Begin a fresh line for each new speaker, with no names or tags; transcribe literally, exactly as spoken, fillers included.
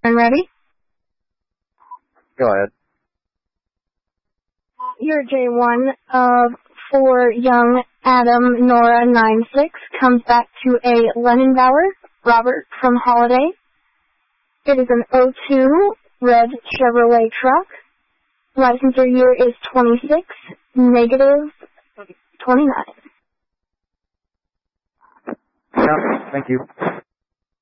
I'm ready.
Go ahead.
Your J one of four young Adam Nora nine six comes back to a Lenenbauer Robert from Holiday. It is an oh two red Chevrolet truck. Licensure year is twenty-six, negative twenty-nine.
Yeah, thank you.